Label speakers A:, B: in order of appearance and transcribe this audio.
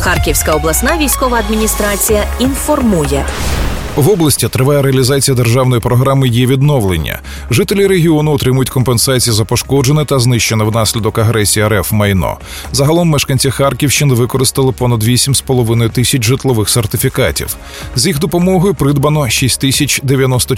A: Харківська обласна військова адміністрація інформує.
B: В області триває реалізація державної програми «Є відновлення». Жителі регіону отримують компенсації за пошкоджене та знищене внаслідок агресії РФ майно. Загалом мешканці Харківщини використали понад 8,5 тисяч житлових сертифікатів. З їх допомогою придбано 6094